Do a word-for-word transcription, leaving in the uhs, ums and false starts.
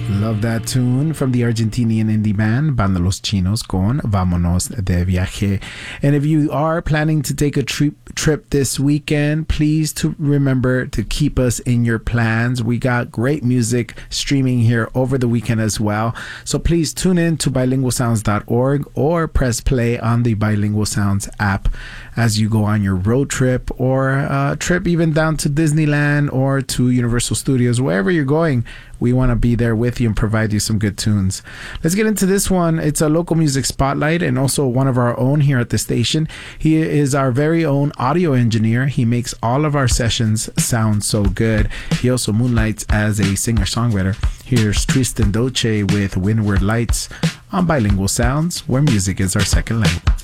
Love that tune from the Argentinian indie band Banda Los Chinos con Vámonos de Viaje. And if you are planning to take a trip trip this weekend, please to remember to keep us in your plans. We got great music streaming here over the weekend as well. So please tune in to bilingual sounds dot org or press play on the Bilingual Sounds app as you go on your road trip or a trip even down to Disneyland or to Universal Studios, wherever you're going. We want to be there with you and provide you some good tunes. Let's get into this one. It's a local music spotlight and also one of our own here at the station. He is our very own audio engineer. He makes all of our sessions sound so good. He also moonlights as a singer-songwriter. Here's Tristan Doce with Windward Lights on Bilingual Sounds, where music is our second language.